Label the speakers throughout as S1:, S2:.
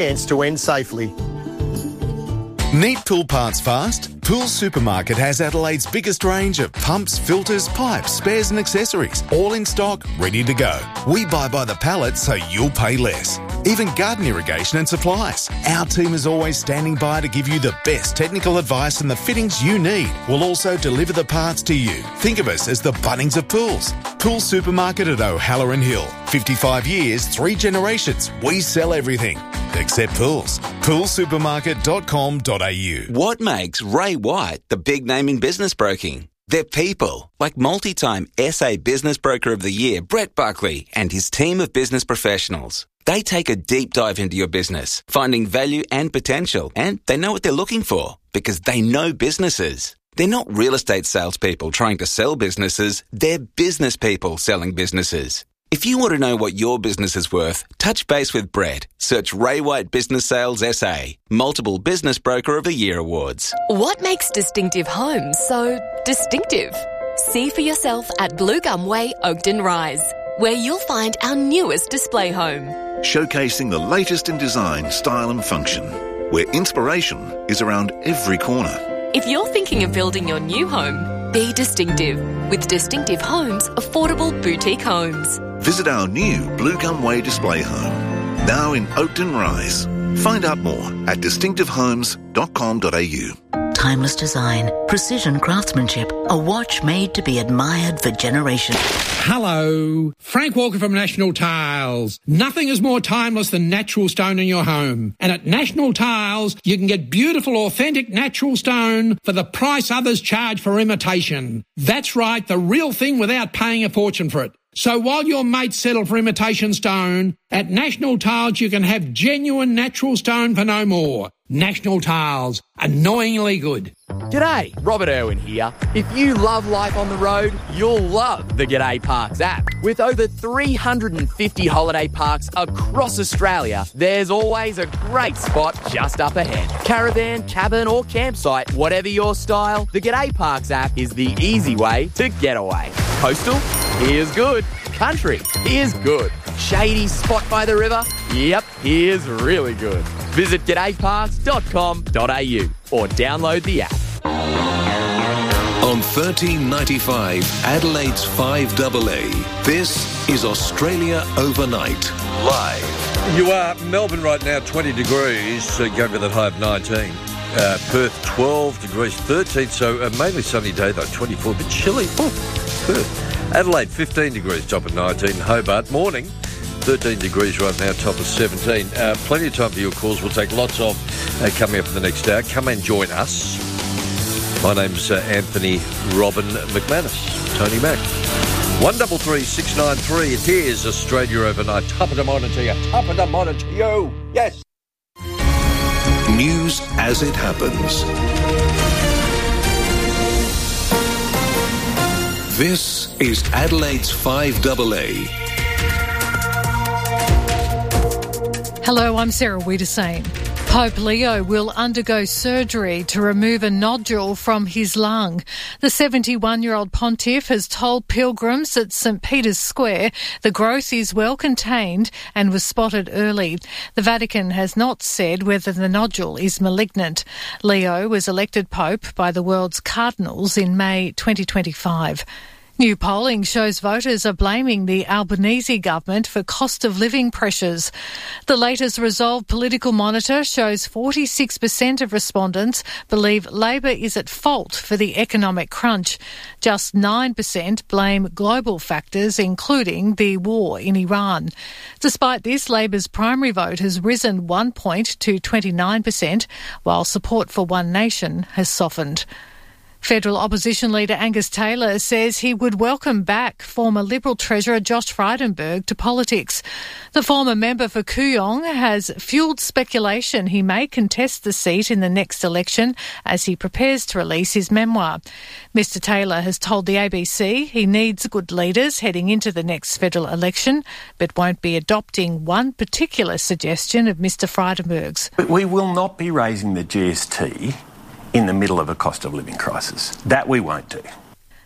S1: chance to end safely.
S2: Need pool parts fast? Pool Supermarket has Adelaide's biggest range of pumps, filters, pipes, spares and accessories, all in stock, ready to go. We buy by the pallet so you'll pay less. Even garden irrigation and supplies. Our team is always standing by to give you the best technical advice and the fittings you need. We'll also deliver the parts to you. Think of us as the Bunnings of pools. Pool Supermarket at O'Halloran Hill. 55 years, 3 generations. We sell everything. Except pools. Poolsupermarket.com.au.
S3: What makes Ray White the big name in business broking? They're people, like multi-time SA Business Broker of the Year, Brett Buckley, and his team of business professionals. They take a deep dive into your business, finding value and potential, and they know what they're looking for because they know businesses. They're not real estate salespeople trying to sell businesses, they're business people selling businesses. If you want to know what your business is worth, touch base with Brett. Search Ray White Business Sales SA. Multiple Business Broker of the Year awards.
S4: What makes distinctive homes so distinctive? See for yourself at Blue Gum Way, Oakton Rise, where you'll find our newest display home.
S5: Showcasing the latest in design, style and function, where inspiration is around every corner.
S4: If you're thinking of building your new home, be distinctive with Distinctive Homes, affordable boutique homes.
S5: Visit our new Blue Gum Way display home, now in Oakton Rise. Find out more at distinctivehomes.com.au.
S6: Timeless design, precision craftsmanship, a watch made to be admired for generations.
S7: Hello, Frank Walker from National Tiles. Nothing is more timeless than natural stone in your home. And at National Tiles, you can get beautiful, authentic natural stone for the price others charge for imitation. That's right, the real thing without paying a fortune for it. So while your mates settle for imitation stone, at National Tiles you can have genuine natural stone for no more. National Tiles, annoyingly good.
S8: G'day, Robert Irwin here. If you love life on the road, you'll love the G'day Parks app. With over 350 holiday parks across Australia, there's always a great spot just up ahead. Caravan, cabin or campsite, whatever your style, the G'day Parks app is the easy way to get away. Coastal? Here's good. Country? Here's good. Shady spot by the river? Yep, here's really good. Visit g'dayparks.com.au or download the app.
S9: On 1395 Adelaide's 5AA, this is Australia Overnight, live.
S10: You are Melbourne right now, 20 degrees, going with a high of 19. Perth, 12 degrees, 13, so mainly sunny day though, 24, but chilly. Perth. Adelaide, 15 degrees, top of 19. Hobart, morning, 13 degrees right now, top of 17. Plenty of time for your calls. We'll take lots of coming up in the next hour. Come and join us. My name's Anthony Robin McManus, Tony Mack. 133 693. It is Australia Overnight. Top of the morning to you. Top of the morning to you. Yes.
S9: News as it happens. This is Adelaide's 5AA.
S11: Hello, I'm Sarah Wiedersane. Pope Leo will undergo surgery to remove a nodule from his lung. The 71-year-old pontiff has told pilgrims at St Peter's Square the growth is well contained and was spotted early. The Vatican has not said whether the nodule is malignant. Leo was elected pope by the world's cardinals in May 2025. New polling shows voters are blaming the Albanese government for cost of living pressures. The latest Resolve Political Monitor shows 46% of respondents believe Labor is at fault for the economic crunch. Just 9% blame global factors, including the war in Iran. Despite this, Labor's primary vote has risen 1 point to 29%, while support for One Nation has softened. Federal opposition leader Angus Taylor says he would welcome back former Liberal Treasurer Josh Frydenberg to politics. The former member for Kooyong has fuelled speculation he may contest the seat in the next election as he prepares to release his memoir. Mr Taylor has told the ABC he needs good leaders heading into the next federal election, but won't be adopting one particular suggestion of Mr Frydenberg's.
S12: We will not be raising the GST in the middle of a cost of living crisis. That we won't do.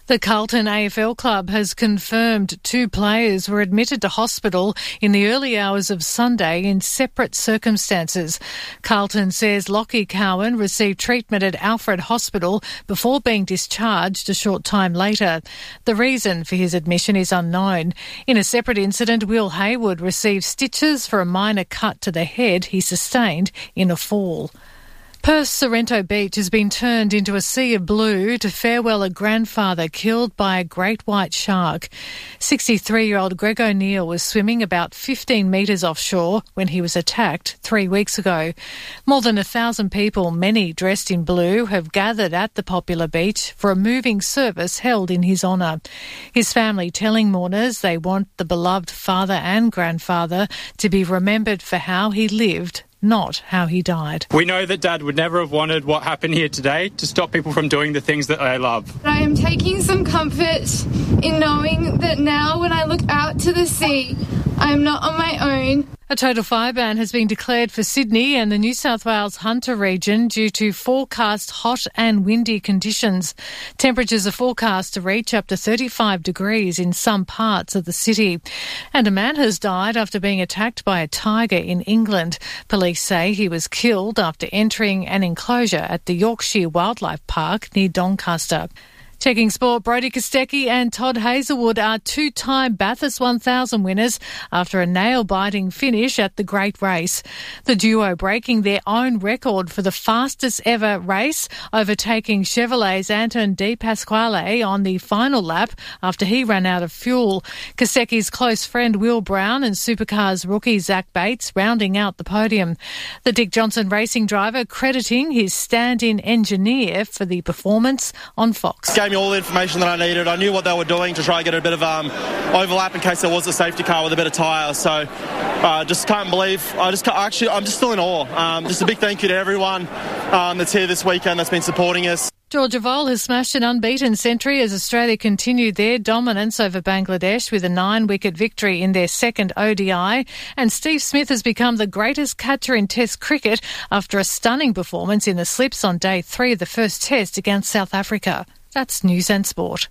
S11: The Carlton AFL Club has confirmed 2 players were admitted to hospital in the early hours of Sunday in separate circumstances. Carlton says Lockie Cowan received treatment at Alfred Hospital before being discharged a short time later. The reason for his admission is unknown. In a separate incident, Will Hayward received stitches for a minor cut to the head he sustained in a fall. Perth's Sorrento Beach has been turned into a sea of blue to farewell a grandfather killed by a great white shark. 63-year-old Greg O'Neill was swimming about 15 metres offshore when he was attacked 3 weeks ago. More than 1,000 people, many dressed in blue, have gathered at the popular beach for a moving service held in his honour. His family telling mourners they want the beloved father and grandfather to be remembered for how he lived, not how he died.
S1: We know that Dad would never have wanted what happened here today to stop people from doing the things that they love.
S12: I am taking some comfort in knowing that now when I look out to the sea, I am not on my own.
S11: A total fire ban has been declared for Sydney and the New South Wales Hunter region due to forecast hot and windy conditions. Temperatures are forecast to reach up to 35 degrees in some parts of the city. And a man has died after being attacked by a tiger in England. Police say he was killed after entering an enclosure at the Yorkshire Wildlife Park near Doncaster. Checking sport, Brodie Kostecki and Todd Hazelwood are 2-time Bathurst 1000 winners after a nail-biting finish at the Great Race. The duo breaking their own record for the fastest ever race, overtaking Chevrolet's Anton De Pasquale on the final lap after he ran out of fuel. Kostecki's close friend Will Brown and Supercars rookie Zach Bates rounding out the podium. The Dick Johnson racing driver crediting his stand-in engineer for the performance on Fox.
S13: Gave me all the information that I needed. I knew what they were doing to try and get a bit of overlap in case there was a safety car with a bit of tyre. So just can't believe. I'm just still in awe. Just a big thank you to everyone that's here this weekend that's been supporting us.
S11: Georgia Voll has smashed an unbeaten century as Australia continued their dominance over Bangladesh with a 9-wicket victory in their second ODI. And Steve Smith has become the greatest catcher in Test cricket after a stunning performance in the slips on day 3 of the first Test against South Africa. That's News and Sport.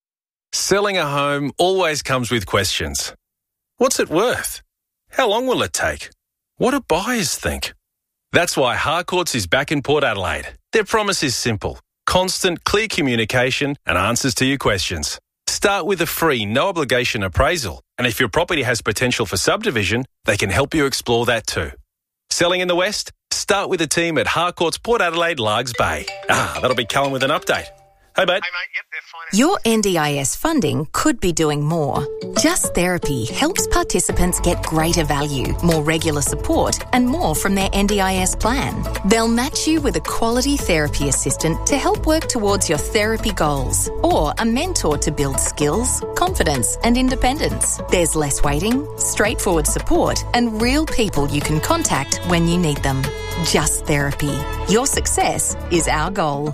S14: Selling a home always comes with questions. What's it worth? How long will it take? What do buyers think? That's why Harcourts is back in Port Adelaide. Their promise is simple. Constant, clear communication and answers to your questions. Start with a free, no-obligation appraisal. And if your property has potential for subdivision, they can help you explore that too. Selling in the West? Start with the team at Harcourts Port Adelaide Largs Bay. That'll be Callum with an update. Hey, mate.
S15: Yep, they're fine. Your NDIS funding could be doing more. Just Therapy helps participants get greater value, more regular support, and more from their NDIS plan. They'll match you with a quality therapy assistant to help work towards your therapy goals, or a mentor to build skills, confidence, and independence. There's less waiting, straightforward support, and real people you can contact when you need them. Just Therapy. Your success is our goal.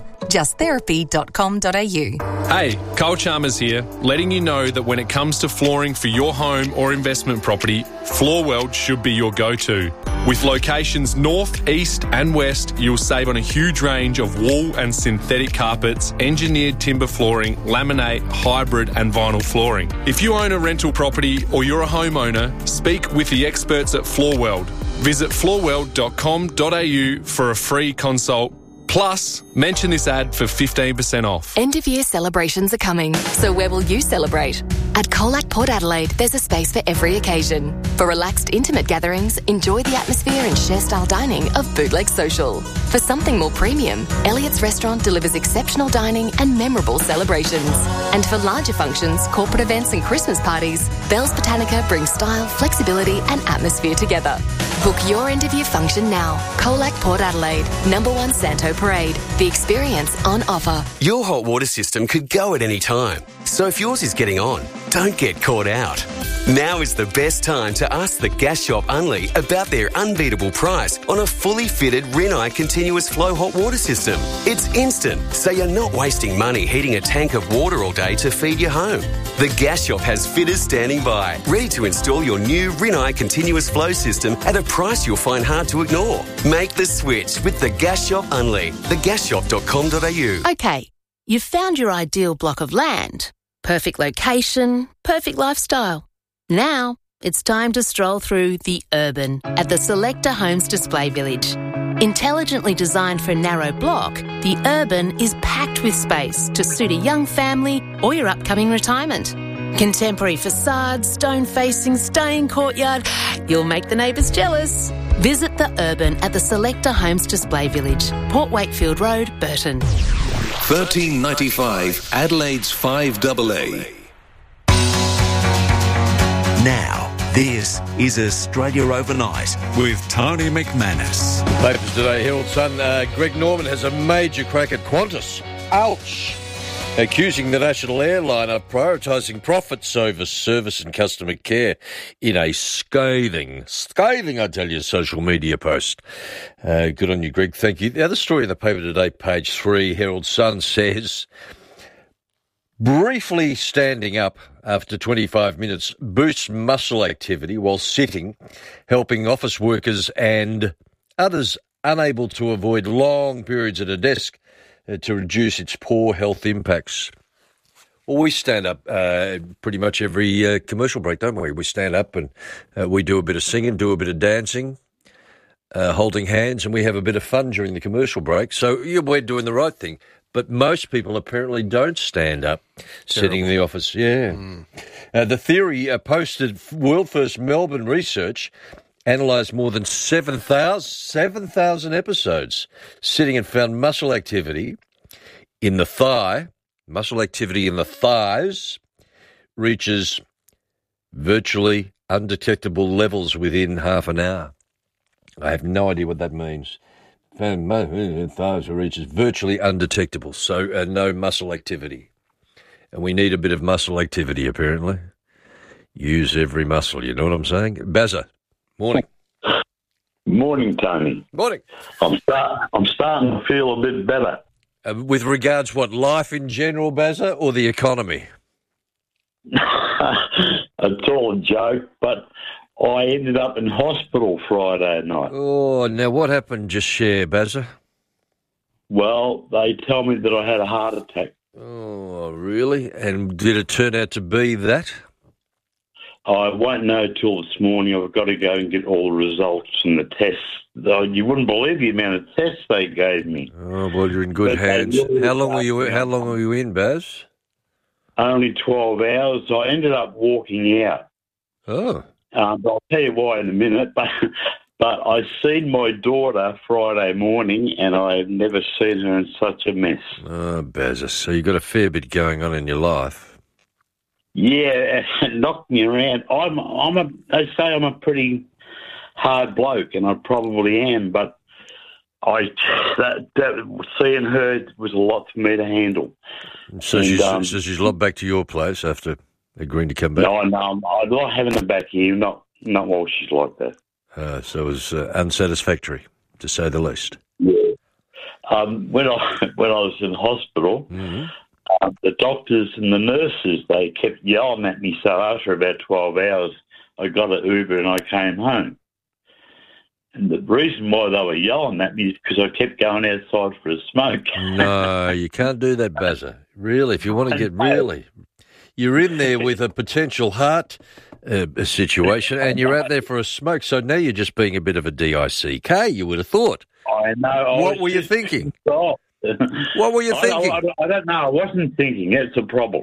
S15: justtherapy.com.au.
S14: Hey, Cole Chalmers here, letting you know that when it comes to flooring for your home or investment property, Floorweld should be your go-to. With locations north, east and west, you'll save on a huge range of wool and synthetic carpets, engineered timber flooring, laminate, hybrid and vinyl flooring. If you own a rental property or you're a homeowner, speak with the experts at Floorweld. Visit floorweld.com.au for a free consult. Plus, mention this ad for 15% off.
S4: End of year celebrations are coming, so where will you celebrate? At Colac Port Adelaide, there's a space for every occasion. For relaxed, intimate gatherings, enjoy the atmosphere and share-style dining of Bootleg Social. For something more premium, Elliott's Restaurant delivers exceptional dining and memorable celebrations. And for larger functions, corporate events and Christmas parties, Bell's Botanica brings style, flexibility and atmosphere together. Book your end-of-year function now. Colac Port Adelaide, number 1 Santo Parade. The experience on offer.
S16: Your hot water system could go at any time. So if yours is getting on, don't get caught out. Now is the best time to ask the Gas Shop Unley about their unbeatable price on a fully fitted Rinnai continuous flow hot water system. It's instant, so you're not wasting money heating a tank of water all day to feed your home. The Gas Shop has fitters standing by, ready to install your new Rinnai continuous flow system at a price you'll find hard to ignore. Make the switch with the Gas Shop Unley. Thegasshop.com.au.
S4: Okay,
S6: You've found your ideal block of land. Perfect location, perfect lifestyle. Now, it's time to stroll through The Urban at the Selector Homes Display Village. Intelligently designed for a narrow block, The Urban is packed with space to suit a young family or your upcoming retirement. Contemporary facades, stone facing, stunning courtyard. You'll make the neighbours jealous. Visit The Urban at the Selector Homes Display Village, Port Wakefield Road, Burton.
S9: 1395 Adelaide's 5AA.
S17: Now, this is Australia Overnight with Tony McManus.
S10: Papers today, Herald Sun. Greg Norman has a major crack at Qantas. Ouch! Accusing the national airline of prioritising profits over service and customer care in a scathing, I tell you, social media post. Good on you, Greg. Thank you. The other story in the paper today, page 3, Herald Sun says, briefly standing up after 25 minutes boosts muscle activity while sitting, helping office workers and others unable to avoid long periods at a desk to reduce its poor health impacts. Well, we stand up pretty much every commercial break, don't we? We stand up and we do a bit of singing, do a bit of dancing, holding hands, and we have a bit of fun during the commercial break. So we're doing the right thing. But most people apparently don't stand up sitting in the office. Yeah. The Theory posted world first Melbourne research analysed more than 7,000 episodes sitting and found muscle activity in the thighs reaches virtually undetectable levels within half an hour. I have no idea what that means. Thighs reaches virtually undetectable, so no muscle activity. And we need a bit of muscle activity, apparently. Use every muscle, you know what I'm saying? Bazza. Morning.
S18: Morning, Tony.
S10: Morning.
S18: I'm starting to feel a bit better.
S10: With regards what, life in general, Bazza, or the economy?
S18: It's all a joke, but I ended up in hospital Friday night.
S10: Oh, now what happened? Just share, Bazza.
S18: Well, they tell me that I had a heart attack.
S10: Oh, really? And did it turn out to be that?
S18: I won't know till this morning. I've got to go and get all the results and the tests. You wouldn't believe the amount of tests they gave me.
S10: Oh, well, you're in good hands. How long were you in, Baz?
S18: Only 12 hours. I ended up walking out.
S10: Oh.
S18: I'll tell you why in a minute, but I seen my daughter Friday morning and I've never seen her in such a mess.
S10: Oh, Baz, so you've got a fair bit going on in your life.
S18: Yeah, it knocked me around. They say I'm a pretty hard bloke, and I probably am, but seeing her was a lot for me to handle.
S10: So she's lobbed back to your place after agreeing to come back?
S18: No, I like having her back here, not while she's like that.
S10: So it was unsatisfactory, to say the least.
S18: Yeah. When I was in hospital, the doctors and the nurses, they kept yelling at me, so after about 12 hours, I got an Uber and I came home. And the reason why they were yelling at me is because I kept going outside for a smoke.
S10: No, you can't do that, Bazza. Really, if you want to get you're in there with a potential heart situation and you're out there for a smoke, so now you're just being a bit of a DICK, you would have thought.
S18: I know.
S10: What were you thinking? What were you thinking?
S18: I don't know. I wasn't thinking. That's a problem.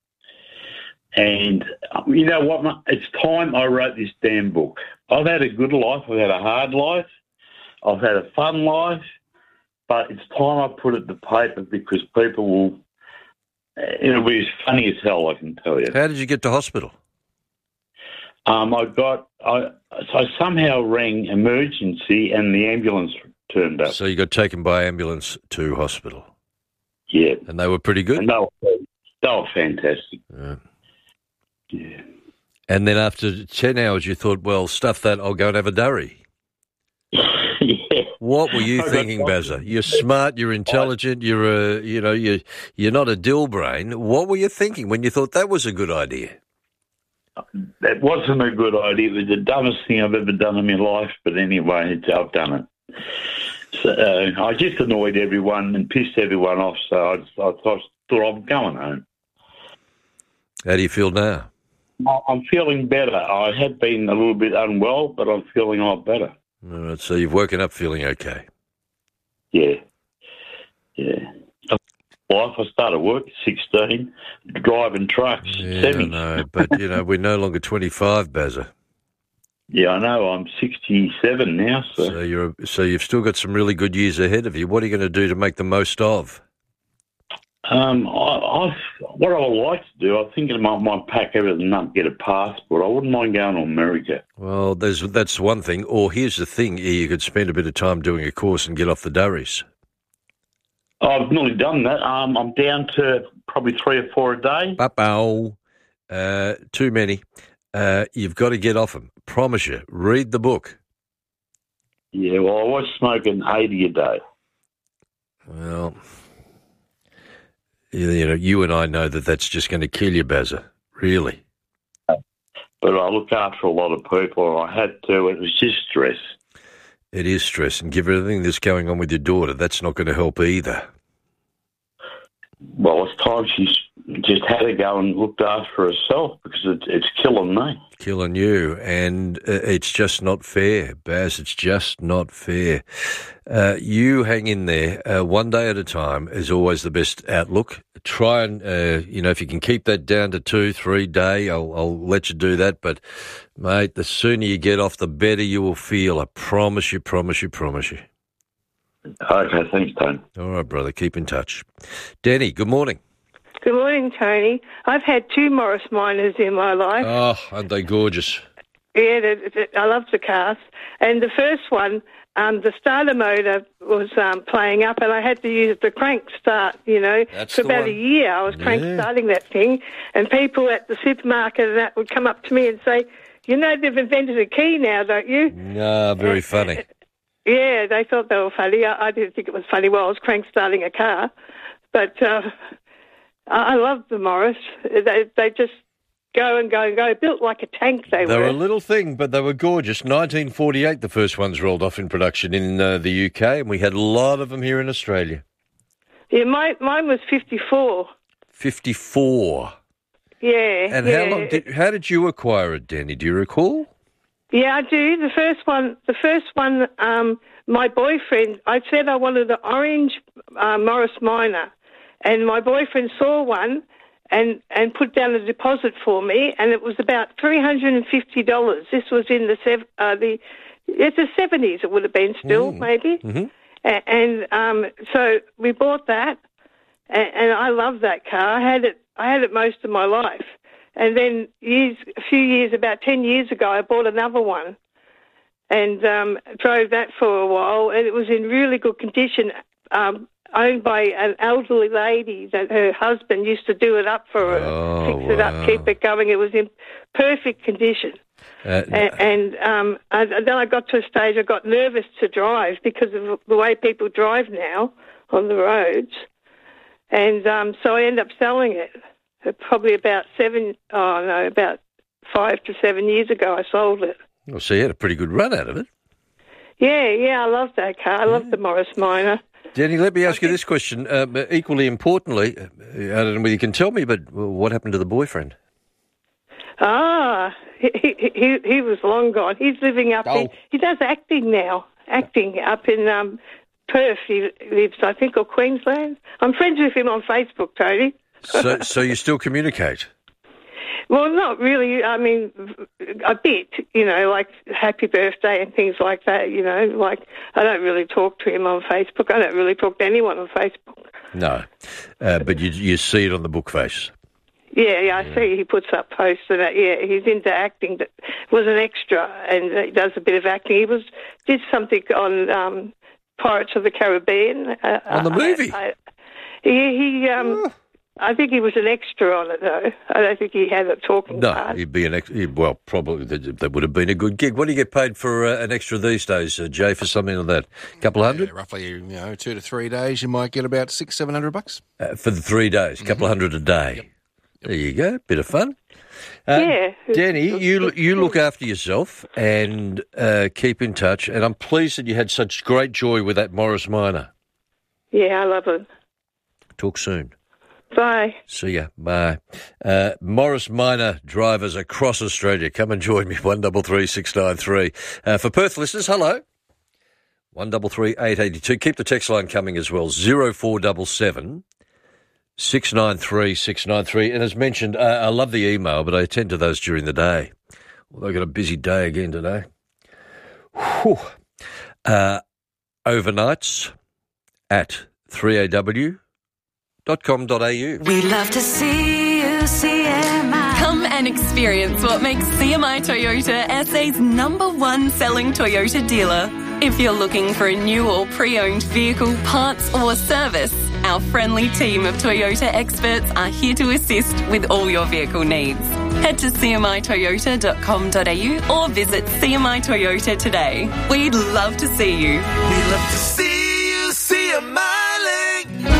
S18: And you know what? It's time I wrote this damn book. I've had a good life. I've had a hard life. I've had a fun life. But it's time I put it to paper because people will... It'll be as funny as hell, I can tell you.
S10: How did you get to hospital?
S18: I somehow rang emergency and the ambulance turned up.
S10: So you got taken by ambulance to hospital?
S18: Yeah.
S10: And they were pretty good?
S18: And they were fantastic.
S10: Yeah. And then after 10 hours you thought, well, stuff that, I'll go and have a durry.
S18: Yeah.
S10: What were you thinking, Bazza? You're smart, you're intelligent, you're not a dill brain. What were you thinking when you thought that was a good idea?
S18: That wasn't a good idea. It was the dumbest thing I've ever done in my life, but anyway, I've done it. So I just annoyed everyone and pissed everyone off, so I thought thought I'm going home.
S10: How do you feel now?
S18: I'm feeling better. I had been a little bit unwell, but I'm feeling a lot better.
S10: All right, so you've woken up feeling okay.
S18: Yeah. Life, I started work at 16, driving trucks.
S10: Yeah,
S18: 70.
S10: I know, but, we're no longer 25, Bazza.
S18: Yeah, I know. I'm 67 now.
S10: So you've still got some really good years ahead of you. What are you going to do to make the most of?
S18: What I would like to do, I think I might pack everything up, get a passport. I wouldn't mind going to America.
S10: Well, that's one thing. Or here's the thing, you could spend a bit of time doing a course and get off the durries.
S18: I've nearly done that. I'm down to probably 3 or 4 a day.
S10: Too many. You've got to get off them. Promise you. Read the book.
S18: Yeah, well, I was smoking 80 a day.
S10: Well, you and I know that that's just going to kill you, Bazza. Really.
S18: But I look after a lot of people. I had to. It was just stress.
S10: It is stress. And given everything that's going on with your daughter, that's not going to help either.
S18: Well, it's time she's just had to go and looked after herself because it's killing me.
S10: Killing you. And it's just not fair, Baz. It's just not fair. You hang in there. One day at a time is always the best outlook. Try and, if you can keep that down to 2-3 day, I'll let you do that. But, mate, the sooner you get off, the better you will feel. I promise you.
S18: Okay, thanks, Tony.
S10: All right, brother. Keep in touch. Danny, good morning.
S19: Good morning, Tony. I've had 2 Morris Minors in my life.
S10: Oh, aren't they gorgeous?
S19: Yeah, I love the cars. And the first one, the starter motor was playing up, and I had to use the crank start, for about a year. I was crank starting that thing, and people at the supermarket and that would come up to me and say, they've invented a key now, don't you?
S10: No, very funny.
S19: Yeah, they thought they were funny. I didn't think it was funny while I was crank starting a car. But I love the Morris. They just go and go and go. Built like a tank, they were.
S10: They were a little thing, but they were gorgeous. 1948, the first ones rolled off in production in the UK, and we had a lot of them here in Australia.
S19: Yeah, mine was 54.
S10: 54?
S19: Yeah.
S10: And how did you acquire it, Danny? Do you recall?
S19: Yeah, I do. The first one, my boyfriend, I said I wanted an orange Morris Minor, and my boyfriend saw one and put down a deposit for me, and it was about $350. This was in the 70s, it would have been still, maybe.
S10: Mm-hmm.
S19: And so we bought that, and I love that car. I had it most of my life. And then about 10 years ago, I bought another one and drove that for a while, and it was in really good condition, owned by an elderly lady that her husband used to do it up for her, fix it up, keep it going. It was in perfect condition. And then I got to a stage I got nervous to drive because of the way people drive now on the roads. And so I ended up selling it. Probably about 5 to 7 years ago I sold it.
S10: Well, so you had a pretty good run out of it.
S19: Yeah, I love that car. I love the Morris Minor.
S10: Danny, let me ask you this question. Equally importantly, I don't know whether you can tell me, but what happened to the boyfriend?
S19: He was long gone. He's living up in... He does acting now, up in Perth. He lives, I think, or Queensland. I'm friends with him on Facebook, Tony.
S10: So you still communicate?
S19: Well, not really. I mean, a bit, like happy birthday and things like that, like I don't really talk to him on Facebook. I don't really talk to anyone on Facebook.
S10: No, but you see it on the book face.
S19: Yeah, I see he puts up posts and that. Yeah, he's into acting. That was an extra, and he does a bit of acting. Did something on Pirates of the Caribbean.
S10: On the movie?
S19: I think he was an extra on it, though. I don't think he had a talking part.
S10: No, he'd be an extra. Well, probably that would have been a good gig. What do you get paid for an extra these days, Jay, for something like that? A couple of hundred?
S20: Yeah, roughly, 2 to 3 days, you might get about $600-700.
S10: For the 3 days, a couple of hundred a day. Yep. There you go, bit of fun.
S19: Yeah.
S10: Danny, you look after yourself and keep in touch, and I'm pleased that you had such great joy with that Morris Minor.
S19: Yeah, I love it.
S10: Talk soon.
S19: Bye.
S10: See ya. Bye. Morris Minor drivers across Australia. Come and join me, 133 693. For Perth listeners, hello. 133 882. Keep the text line coming as well. 0477 693 693. And as mentioned, I love the email, but I attend to those during the day. Although I've got a busy day again today. Whew. Overnights at 3aw.com.au.
S21: We love to see you, CMI. Come and experience what makes CMI Toyota SA's #1 selling Toyota dealer. If you're looking for a new or pre-owned vehicle, parts or service, our friendly team of Toyota experts are here to assist with all your vehicle needs. Head to cmitoyota.com.au or visit CMI Toyota today. We'd love to see you. We love to see you, CMI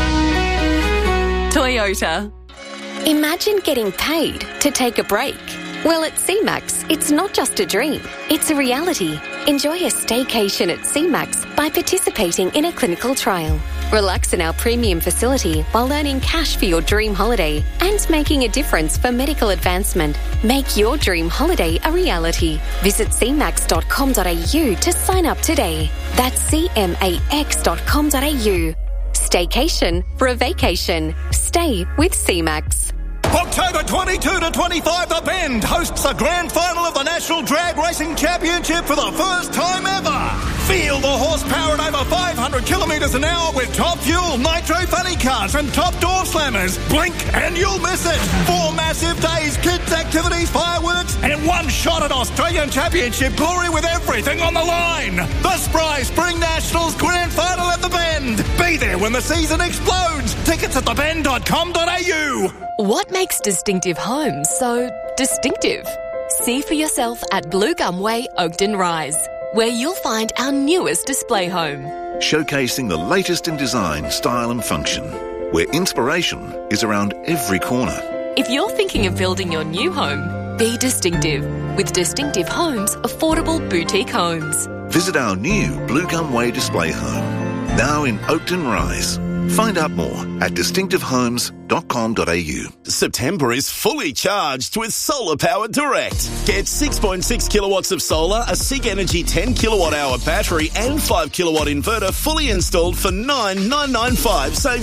S21: Toyota.
S4: Imagine getting paid to take a break. Well, at CMAX, it's not just a dream, it's a reality. Enjoy a staycation at CMAX by participating in a clinical trial. Relax in our premium facility while earning cash for your dream holiday and making a difference for medical advancement. Make your dream holiday a reality. Visit cmax.com.au to sign up today. That's cmax.com.au. Staycation for a vacation. Stay with CMAX.
S22: October 22 to 25, The Bend hosts the grand final of the National Drag Racing Championship for the first time ever. Feel the horsepower at over 500 kilometres an hour with top fuel, nitro funny cars and top door slammers. Blink and you'll miss it. 4 massive days, kids, activities, fireworks, and one shot at Australian Championship glory with everything on the line. The Spry Spring Nationals Grand Final at The Bend. Be there when the season explodes. Tickets at thebend.com.au.
S4: What makes distinctive homes so distinctive? See for yourself at Blue Gum Way, Oakden Rise, where you'll find our newest display home.
S5: Showcasing the latest in design, style and function, where inspiration is around every corner.
S4: If you're thinking of building your new home, be distinctive with Distinctive Homes Affordable Boutique Homes.
S5: Visit our new Blue Gum Way display home, now in Oakden Rise. Find out more at distinctivehomes.com.au.
S23: September is fully charged with Solar Power Direct. Get 6.6 kilowatts of solar, a SIG Energy 10 kilowatt hour battery and 5 kilowatt inverter fully installed for $9,995. Save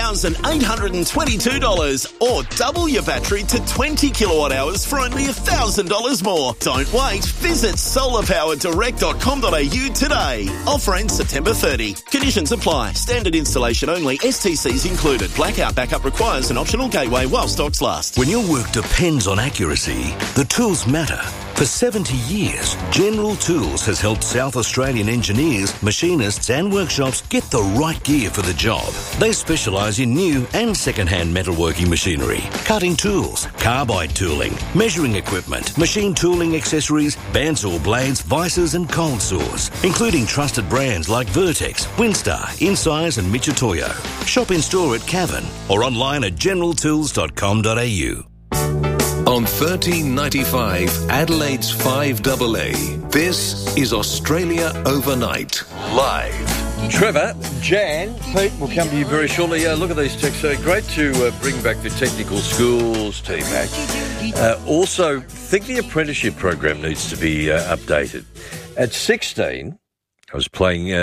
S23: $1,822 or double your battery to 20 kilowatt hours for only $1,000 more. Don't wait. Visit solarpowerdirect.com.au today. Offer ends September 30. Conditions apply. Standard installation only. STCs included. Blackout backup requires an optional gateway while stocks last.
S24: When your work depends on accuracy, the tools matter. For 70 years, General Tools has helped South Australian engineers, machinists and workshops get the right gear for the job. They specialise in new and second-hand metalworking machinery, cutting tools, carbide tooling, measuring equipment, machine tooling accessories, bandsaw blades, vices and cold saws, including trusted brands like Vertex, Winstar, Incise and Michitoyo. Shop in store at Cavan or online at generaltools.com.au.
S9: On 1395 Adelaide's 5AA, this is Australia Overnight. Live.
S10: Trevor, Jan, Pete will come to you very shortly. Look at these texts. Great to bring back the technical schools team back. Also, think the apprenticeship program needs to be updated. At 16, I was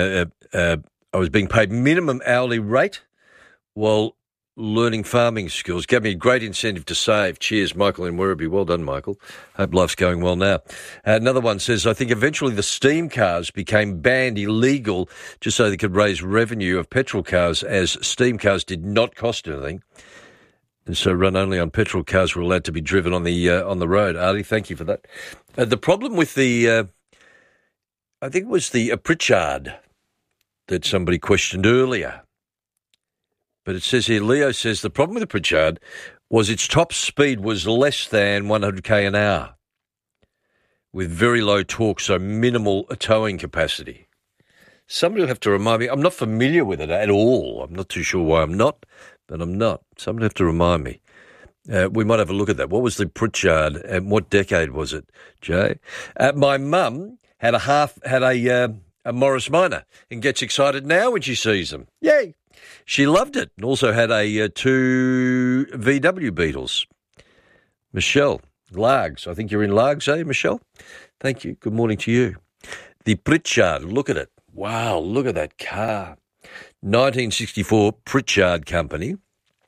S10: being paid minimum hourly rate while learning farming skills. Gave me a great incentive to save. Cheers, Michael in Werribee. Well done, Michael. Hope life's going well now. Another one says, I think eventually the steam cars became banned illegal just so they could raise revenue of petrol cars, as steam cars did not cost anything. And so run only on petrol cars were allowed to be driven on the road. Artie, thank you for that. The problem with I think it was the Pritchard that somebody questioned earlier. But it says here, Leo says the problem with the Pritchard was its top speed was less than 100k an hour with very low torque, so minimal towing capacity. Somebody will have to remind me. I'm not familiar with it at all. I'm not too sure why I'm not, but I'm not. Somebody will have to remind me. We might have a look at that. What was the Pritchard and what decade was it, Jay? My mum had a Morris Minor and gets excited now when she sees them. Yay! She loved it and also had two VW Beetles. Michelle, Largs. I think you're in Largs, eh, Michelle? Thank you. Good morning to you. The Pritchard, look at it. Wow, look at that car. 1964 Pritchard Company.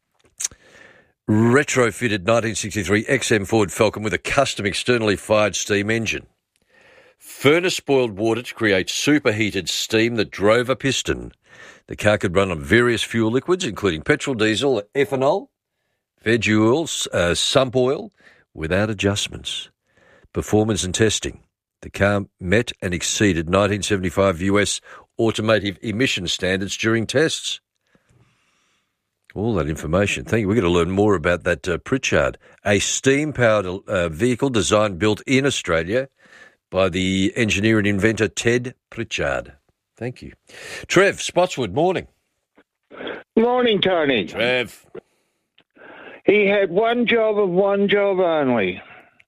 S10: Retrofitted 1963 XM Ford Falcon with a custom externally fired steam engine. Furnace boiled water to create superheated steam that drove a piston. The car could run on various fuel liquids, including petrol, diesel, ethanol, veg oils, sump oil, without adjustments. Performance and testing. The car met and exceeded 1975 US automotive emission standards during tests. All that information. Thank you. We've got to learn more about that Pritchard, a steam-powered vehicle designed, built in Australia by the engineer and inventor Ted Pritchard. Thank you. Trev, Spotswood, morning.
S2: Morning, Tony.
S10: Trev.
S2: He had one job only.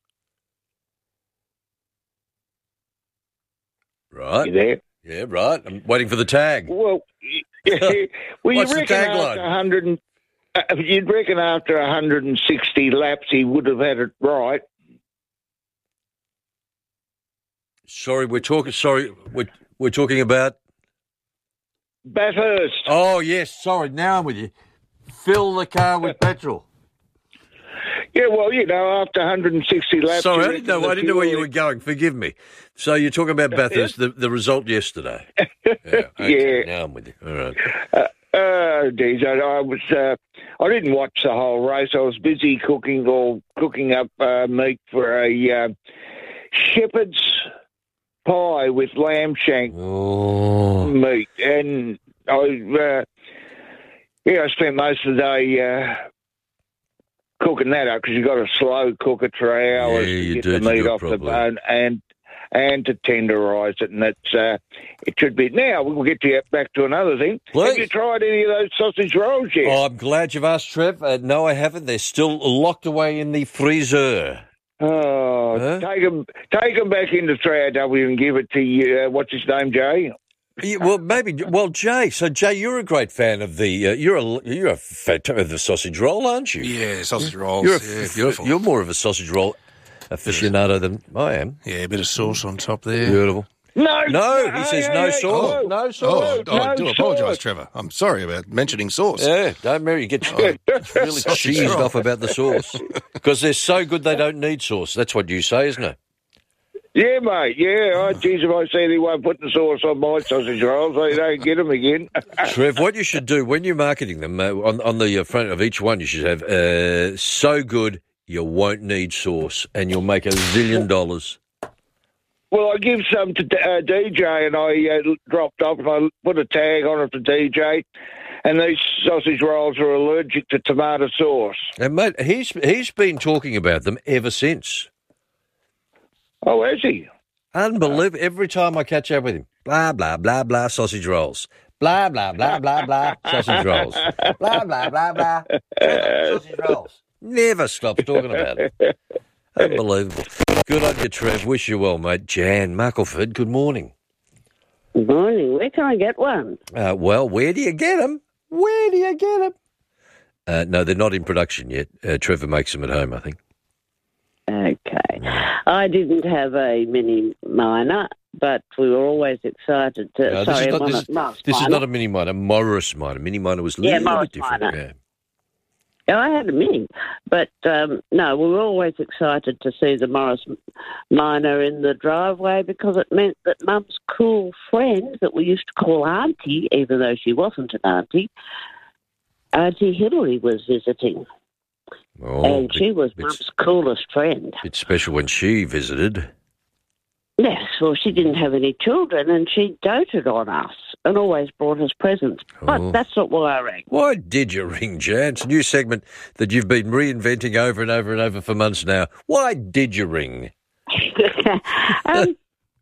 S10: Right.
S2: You there?
S10: Yeah, right. I'm waiting for the tag.
S2: Well,
S10: What's the
S2: you reckon
S10: tagline?
S2: after 100, you'd reckon after 160 laps he would have had it right.
S10: Sorry, we're talking about
S2: Bathurst.
S10: Oh yes, sorry. Now I'm with you. Fill the car with petrol.
S2: Yeah, well, after 160 laps.
S10: Sorry, I didn't know where you were going. Forgive me. So you're talking about Bathurst, the result yesterday. Yeah. Okay. Now I'm with you. All right.
S2: Geez, I didn't watch the whole race. I was busy cooking up meat for a shepherd's pie with lamb shank meat, and I spent most of the day cooking that up because you've got to slow cook it for hours to get the meat off the bone and to tenderise it, and that's it should be. Now we'll get back to another thing.
S10: Please.
S2: Have you tried any of those sausage rolls yet?
S10: Oh, I'm glad you've asked, Trev. No, I haven't. They're still locked away in the freezer.
S2: Oh, take them back into 3AW and give it to what's his name, Jay?
S10: Yeah, well, Jay. So, Jay, you're a great fan of the. You're a fan of the sausage roll, aren't you?
S20: Yeah, sausage rolls. Beautiful.
S10: You're more of a sausage roll aficionado than I am.
S20: Yeah, a bit of sauce on top there.
S10: Beautiful.
S2: No,
S10: he says no sauce. No sauce.
S20: I do apologise, Trevor. I'm sorry about mentioning sauce.
S10: Yeah, don't Mary get really cheesed off about the sauce because they're so good they don't need sauce. That's what you say, isn't it?
S2: Yeah, mate. Yeah. Geez, if I see anyone putting sauce on my sausage rolls, I don't get them again.
S10: Trev, what you should do when you're marketing them on the front of each one, you should have so good you won't need sauce, and you'll make $1 zillion.
S2: Well, I give some to DJ, and I dropped off, and I put a tag on it for DJ. And these sausage rolls are allergic to tomato sauce.
S10: And mate, he's been talking about them ever since.
S2: Oh, has he?
S10: Unbelievable. Every time I catch up with him, blah, blah, blah, blah, sausage rolls. Blah, blah, blah, blah, blah, sausage rolls. Blah, blah, blah, blah, sausage rolls. Never stops talking about it. Unbelievable. Good on you, Trev. Wish you well, mate. Jan Muckleford, good morning.
S3: Good morning. Where can I get one?
S10: Well, where do you get them? Where do you get them? No, they're not in production yet. Trevor makes them at home, I think.
S3: Okay. I didn't have a mini miner, but we were always excited to...
S10: No, this is not a mini miner, Morris miner. Mini miner was a little bit different.
S3: Miner. Yeah, I had a mini, but no, we were always excited to see the Morris miner in the driveway because it meant that Mum's cool friend that we used to call Auntie, even though she wasn't an auntie, Auntie Hillary was visiting.
S10: Oh,
S3: and she was Mum's coolest friend.
S10: It's special when she visited.
S3: Yes, well, she didn't have any children and she doted on us and always brought us presents. But that's not why I rang.
S10: Why did you ring, Jan? It's a new segment that you've been reinventing over and over and over for months now. Why did you ring?
S3: I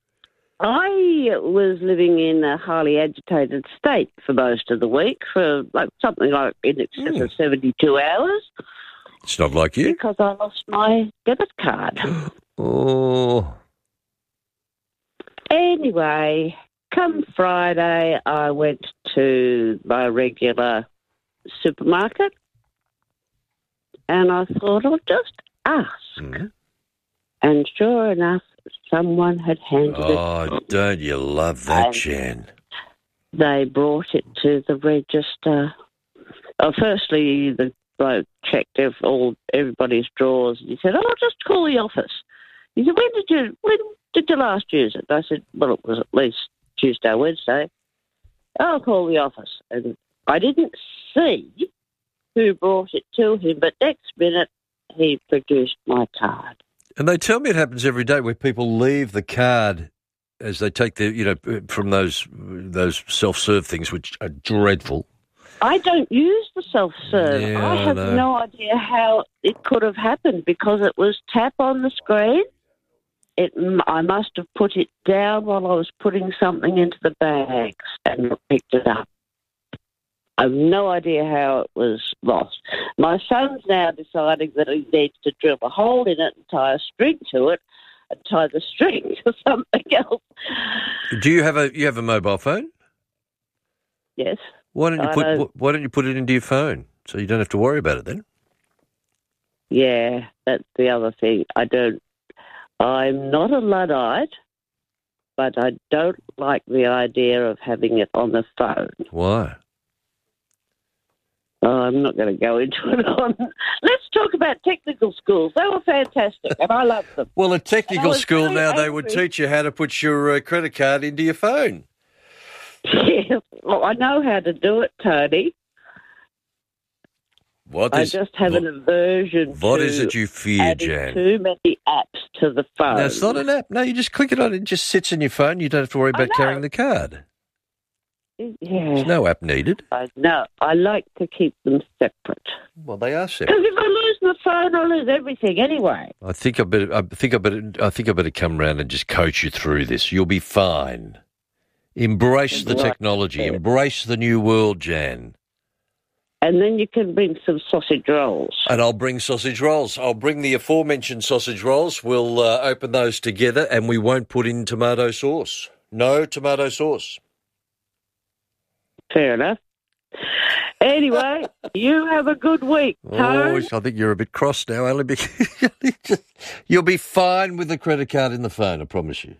S3: was living in a highly agitated state for most of the week, for something like in excess of 72 hours.
S10: It's not like you.
S3: Because I lost my debit card.
S10: Oh.
S3: Anyway, come Friday, I went to my regular supermarket and I thought I'll just ask.
S10: Mm.
S3: And sure enough, someone had handed it.
S10: Oh, don't you love that, Jan?
S3: They brought it to the register. Firstly, the bloke checked everybody's drawers. And he said, "Oh, just call the office." He said, when did you last use it? I said, well, it was at least Tuesday, Wednesday. I'll call the office. And I didn't see who brought it to him, but next minute he produced my card.
S10: And they tell me it happens every day where people leave the card as they take from those self-serve things, which are dreadful.
S3: I don't use the self-serve.
S10: Yeah,
S3: I have no idea how it could have happened because it was tap on the screen. I must have put it down while I was putting something into the bags and picked it up. I have no idea how it was lost. My son's now deciding that he needs to drill a hole in it and tie a string to it and tie the string to something else.
S10: Do you have a mobile phone?
S3: Yes.
S10: Why don't you put it into your phone so you don't have to worry about it then?
S3: Yeah, that's the other thing. I'm not a Luddite, but I don't like the idea of having it on the phone.
S10: Why?
S3: Oh, I'm not going to go into it. Let's talk about technical schools. They were fantastic, and I loved them.
S10: Well, at technical school now, they would teach you how to put your credit card into your phone.
S3: Yeah, well, I know how to do it, Tony. I just have an aversion
S10: What
S3: to
S10: is it you fear,
S3: adding
S10: Jan?
S3: too many apps to the phone.
S10: No, it's not an app. No, you just click it on. It just sits in your phone. You don't have to worry about carrying the card.
S3: Yeah.
S10: There's no app needed.
S3: No, I like to keep them separate.
S10: Well, they are separate.
S3: Because if I lose the phone, I lose everything anyway.
S10: I think I better come round and just coach you through this. You'll be fine. Embrace the technology. Embrace the new world, Jan.
S3: And then you can bring some sausage rolls.
S10: And I'll bring sausage rolls. I'll bring the aforementioned sausage rolls. We'll open those together and we won't put in tomato sauce. No tomato sauce.
S3: Fair enough. Anyway, you have a good week, Tone.
S10: I think you're a bit cross now, only because you'll be fine with the credit card in the phone, I promise you.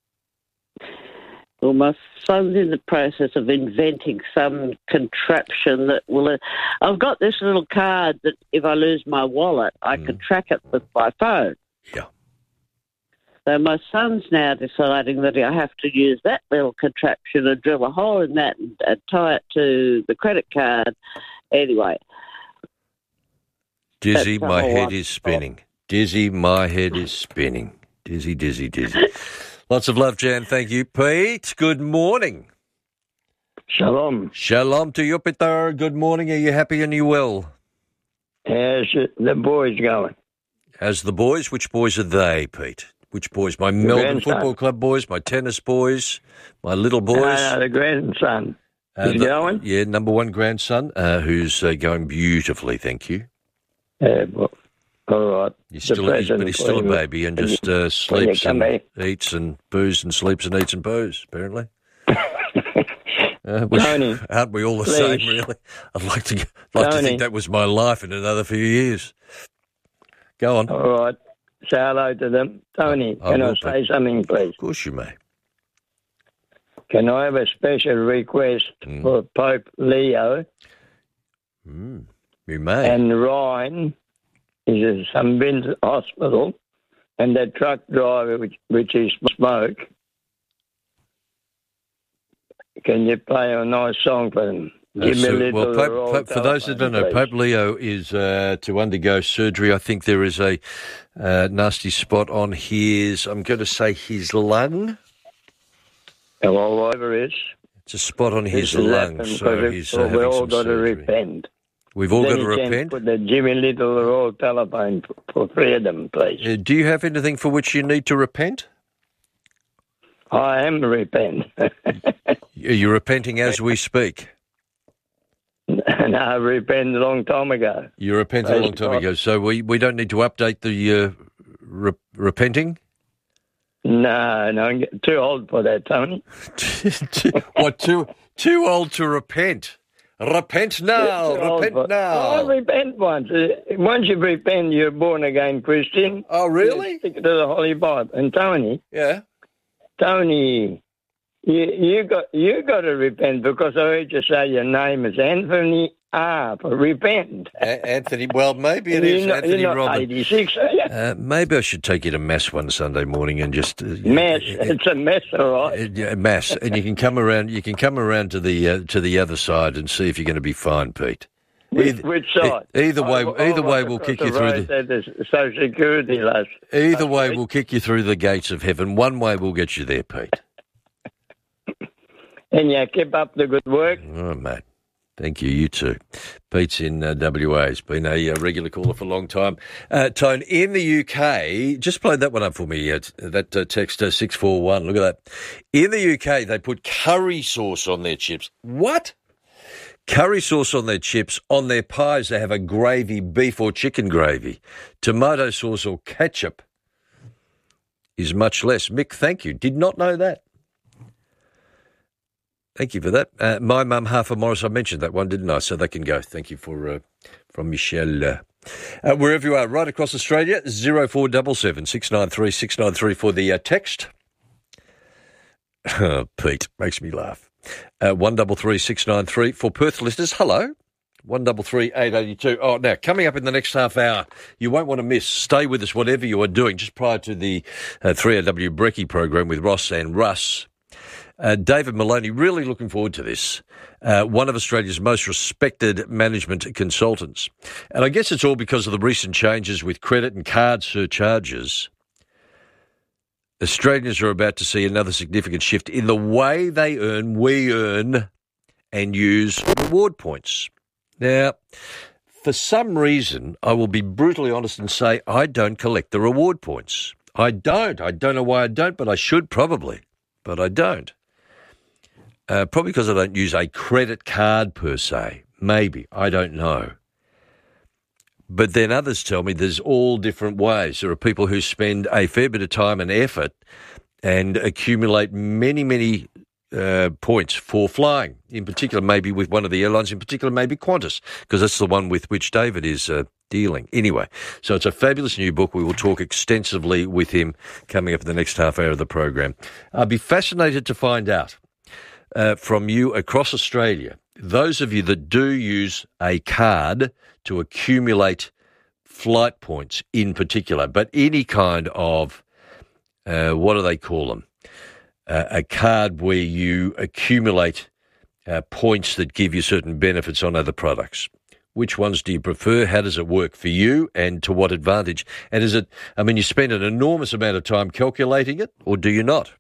S3: Well, my son's in the process of inventing some contraption that will... I've got this little card that if I lose my wallet, I can track it with my phone.
S10: Yeah.
S3: So my son's now deciding that I have to use that little contraption and drill a hole in that and tie it to the credit card. Anyway.
S10: Dizzy, my head is spinning. Dizzy, my head is spinning. Dizzy, dizzy, dizzy. Lots of love, Jan. Thank you. Pete, good morning.
S1: Shalom.
S10: Shalom to you, Peter. Good morning. Are you happy and you well?
S1: How's the boys going?
S10: How's the boys? Which boys are they, Pete? Which boys? My Melbourne Football Club boys, my tennis boys, my little boys?
S1: No, the grandson. Is going?
S10: Yeah, number one grandson, who's going beautifully, thank you.
S1: Well, all right.
S10: He's still a baby and just sleeps and eats and boos and sleeps and eats and boos, apparently.
S1: Tony,
S10: aren't we all the same, really? I'd like to think that was my life in another few years. Go on.
S1: All right. Say hello to them. Tony, can I say something, please? Of
S10: course you may.
S1: Can I have a special request for Pope Leo?
S10: You may.
S1: And Ryan is at St. Vincent Hospital, and that truck driver, which is Smoke. Can you play a nice song for them? Give me a little.
S10: Well, Pope, for those that don't know, Pope Leo is to undergo surgery. I think there is a nasty spot on his, I'm going to say his lung.
S1: Well, whatever it is.
S10: It's a spot on his lung, so he's having
S1: we've all
S10: some
S1: got
S10: surgery.
S1: to repent.
S10: We've all
S1: then
S10: got to repent?
S1: Put the Jimmy Little Royal telephone for freedom, please.
S10: Do you have anything for which you need to repent?
S1: I am repent.
S10: You're repenting as we speak?
S1: No, I repented a long time ago.
S10: You repented a long time ago, so we don't need to update the repenting?
S1: No, I'm too old for that, Tony.
S10: What, too old to repent? Repent now, repent now.
S1: Oh, repent once. Once you repent, you're born again Christian.
S10: Oh, really?
S1: You stick to the Holy Bible. And Tony.
S10: Yeah.
S1: Tony, you got to repent, because I heard you say your name is Anthony R. for repent.
S10: Anthony, well, maybe it is Anthony
S1: you're not
S10: Robin.
S1: 86, are you?
S10: Maybe I should take you to Mass one Sunday morning and just
S1: Mass. It's a mess, all right.
S10: Mass, and you can come around. You can come around to the other side and see if you're going to be fine, Pete.
S1: Which side?
S10: Either way, we'll kick you through
S1: the Social Security last.
S10: Either way, we'll kick you through the gates of heaven. One way, we'll get you there, Pete.
S1: And you keep up the good work.
S10: Oh, mate. Thank you. You too. Pete's in WA. He's been a regular caller for a long time. Tone, in the UK, just play that one up for me, that text 641. Look at that. In the UK, they put curry sauce on their chips. What? Curry sauce on their chips. On their pies, they have a gravy, beef or chicken gravy. Tomato sauce or ketchup is much less. Mick, thank you. Did not know that. Thank you for that. My mum, half of Morris, I mentioned that one, didn't I? So they can go. Thank you for from Michelle. Wherever you are, right across Australia, 0477 693 693 for the text. Oh, Pete, makes me laugh. 133 693 for Perth listeners. Hello. 133 882. Oh, now, coming up in the next half hour, you won't want to miss. Stay with us, whatever you are doing, just prior to the 3AW Brekkie program with Ross and Russ. David Maloney, really looking forward to this. One of Australia's most respected management consultants. And I guess it's all because of the recent changes with credit and card surcharges. Australians are about to see another significant shift in the way they earn, we earn, and use reward points. Now, for some reason, I will be brutally honest and say I don't collect the reward points. I don't. I don't know why I don't, but I should probably. But I don't. Probably because I don't use a credit card per se. Maybe. I don't know. But then others tell me there's all different ways. There are people who spend a fair bit of time and effort and accumulate many, many points for flying, in particular maybe with one of the airlines, in particular maybe Qantas, because that's the one with which David is dealing. Anyway, so it's a fabulous new book. We will talk extensively with him coming up in the next half hour of the program. I'd be fascinated to find out from you across Australia, those of you that do use a card to accumulate flight points in particular, but any kind of, what do they call them? A card where you accumulate points that give you certain benefits on other products. Which ones do you prefer? How does it work for you, and to what advantage? And is it, I mean, you spend an enormous amount of time calculating it, or do you not?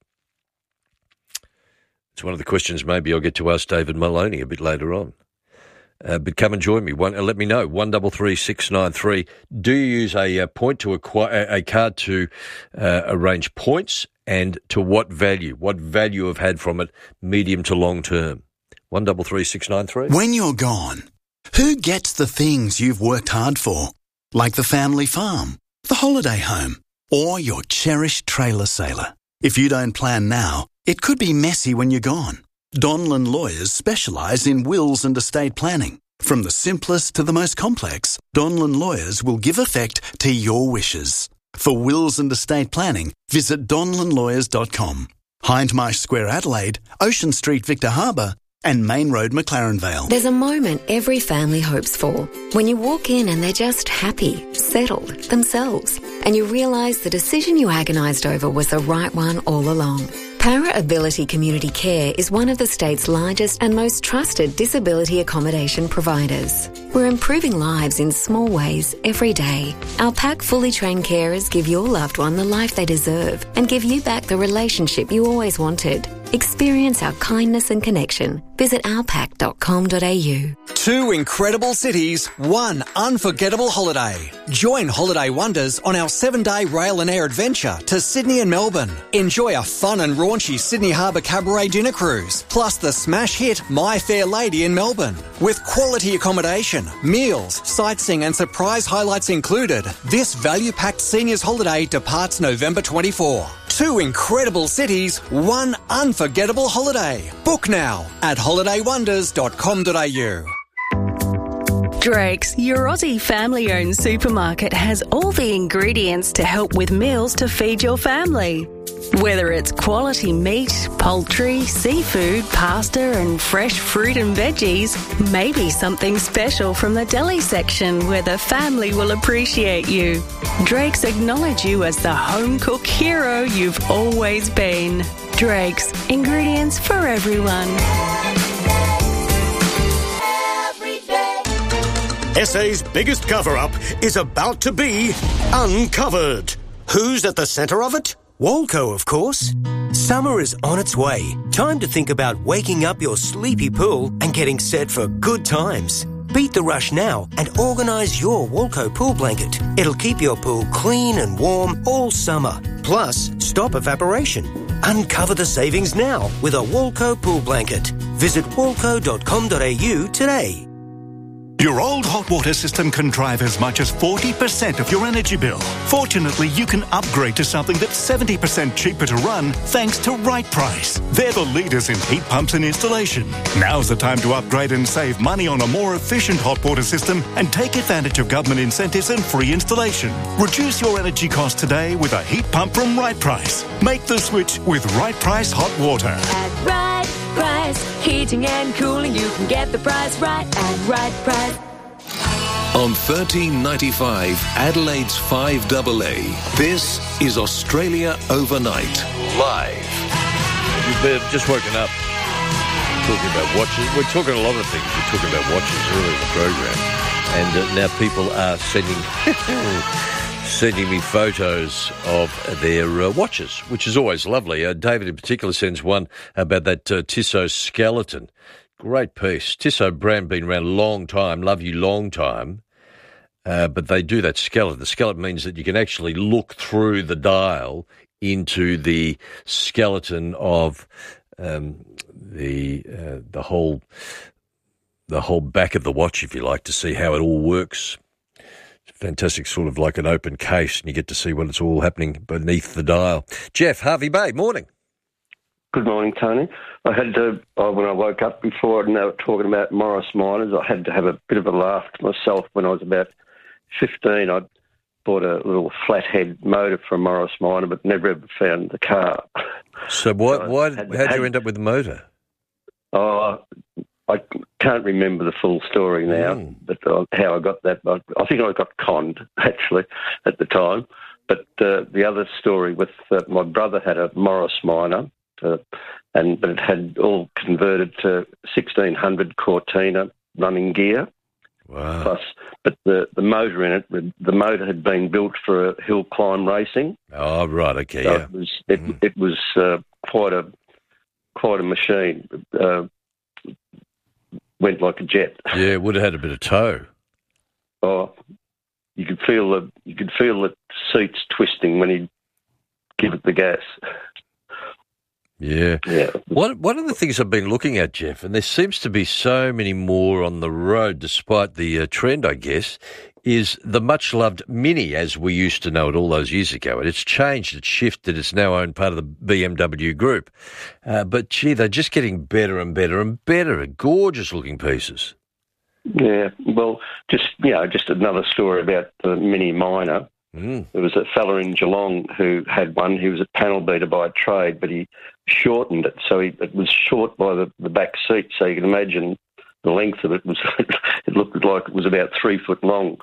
S10: It's one of the questions maybe I'll get to ask David Maloney a bit later on. But come and join me. Let me know. 133 693. Do you use a point to acquire a card to arrange points, and to what value? What value have had from it, medium to long term? 133 693.
S7: When you're gone, who gets the things you've worked hard for, like the family farm, the holiday home, or your cherished trailer sailor? If you don't plan now, it could be messy when you're gone. Donlan Lawyers specialise in wills and estate planning. From the simplest to the most complex, Donlan Lawyers will give effect to your wishes. For wills and estate planning, visit donlanlawyers.com. Hindmarsh Square, Adelaide, Ocean Street, Victor Harbour, and Main Road, McLaren Vale.
S8: There's a moment every family hopes for. When you walk in and they're just happy, settled, themselves, and you realise the decision you agonised over was the right one all along. Para Ability Community Care is one of the state's largest and most trusted disability accommodation providers. We're improving lives in small ways every day. Our PAC fully trained carers give your loved one the life they deserve and give you back the relationship you always wanted. Experience our kindness and connection. Visit ourpac.com.au.
S12: 2 incredible cities, 1 unforgettable holiday. Join Holiday Wonders on our 7-day rail and air adventure to Sydney and Melbourne. Enjoy a fun and raunchy Sydney Harbour Cabaret dinner cruise, plus the smash hit My Fair Lady in Melbourne. With quality accommodation, meals, sightseeing and surprise highlights included, this value-packed seniors holiday departs November 24. 2 incredible cities, 1 unforgettable holiday. Book now at holidaywonders.com.au.
S21: Drake's, your Aussie family-owned supermarket, has all the ingredients to help with meals to feed your family. Whether it's quality meat, poultry, seafood, pasta and fresh fruit and veggies, maybe something special from the deli section where the family will appreciate you. Drake's acknowledge you as the home-cook hero you've always been. Drake's, ingredients for everyone.
S11: SA's biggest cover-up is about to be uncovered. Who's at the centre of it? Walco, of course. Summer is on its way. Time to think about waking up your sleepy pool and getting set for good times. Beat the rush now and organise your Walco pool blanket. It'll keep your pool clean and warm all summer. Plus, stop evaporation. Uncover the savings now with a Walco pool blanket. Visit walco.com.au today.
S22: Your old hot water system can drive as much as 40% of your energy bill. Fortunately, you can upgrade to something that's 70% cheaper to run thanks to Right Price. They're the leaders in heat pumps and installation. Now's the time to upgrade and save money on a more efficient hot water system and take advantage of government incentives and free installation. Reduce your energy costs today with a heat pump from Right Price. Make the switch with Right Price Hot Water.
S13: At Right Price, heating and cooling, you can get the price right at Right Price.
S9: On 1395 Adelaide's 5AA, this is Australia Overnight, live.
S10: You've just woken up talking about watches. We're talking a lot of things. We're talking about watches earlier in the program. And now people are sending me photos of their watches, which is always lovely. David in particular sends one about that Tissot skeleton. Great piece. Tissot brand been around a long time. Love you long time. But they do that skeleton. The skeleton means that you can actually look through the dial into the skeleton of the whole back of the watch, if you like, to see how it all works. It's fantastic, sort of like an open case, and you get to see what it's all happening beneath the dial. Jeff, Harvey Bay, morning.
S14: Good morning, Tony. I had to, when I woke up before and they were talking about Morris Minors, I had to have a bit of a laugh to myself. When I was about 15, I bought a little flathead motor from Morris Minor, but never ever found the car.
S10: So how'd you end up with the motor?
S14: I can't remember the full story now, but how I got that. I think I got conned, actually, at the time. But the other story with my brother had a Morris Minor, but it had all converted to 1600 Cortina running gear.
S10: Wow.
S14: Plus, but the motor in it, the motor had been built for hill climb racing.
S10: Oh, right, okay,
S14: so
S10: yeah.
S14: It was quite a machine. Went like a jet.
S10: Yeah, it would have had a bit of tow.
S14: Oh, you could feel the seats twisting when he'd give it the gas.
S10: Yeah. One of the things I've been looking at, Jeff, and there seems to be so many more on the road despite the trend, I guess, is the much-loved Mini as we used to know it all those years ago. And it's changed, it's shifted, it's now owned part of the BMW group. But, gee, they're just getting better and better and better. Gorgeous-looking pieces.
S14: Yeah, well, just another story about the Mini Minor. There was a fella in Geelong who had one. He was a panel beater by trade, but he shortened it. So it was short by the back seat, so you can imagine the length of it was. It looked like it was about 3 foot long.